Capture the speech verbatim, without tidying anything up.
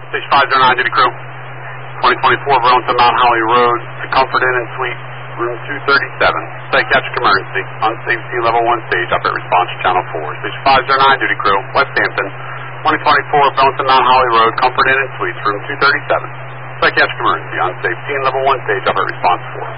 Station five zero nine, duty crew. twenty twenty-four Burlington Mount Holly Road to Comfort Inn and Suite, room two thirty-seven. Psychiatric emergency. Unsafe sea level one stage. Operate response to channel four. Station five zero nine, duty crew. West Hampton. twenty twenty-four Burlington Mount Holly Road, Comfort Inn and Suites, room two thirty-seven. Psychiatric emergency. Unsafe scene level one stage. Operate response four.